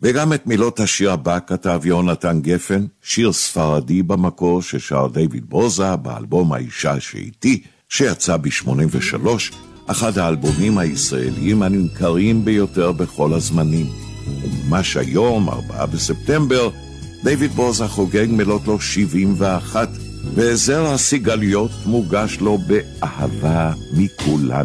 וגם את מילות השיר הבא כתב יונתן גפן, שיר ספרדי במקור ששר דיוויד בוזה באלבום האישה שאיתי, שיצא ב-83, אחד האלבומים הישראליים הנמכרים ביותר בכל הזמנים. וממש היום, 4 בספטמבר, דיוויד בוזה חוגג מלאת לו 71, וזר הסיגליות מוגש לו באהבה מכולנו.